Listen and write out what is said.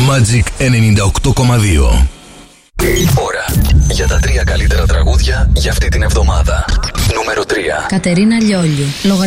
Magic 98,2. Ώρα για τα 3 καλύτερα τραγούδια για αυτή την εβδομάδα. Νούμερο 3. Κατερίνα Λιόλιου.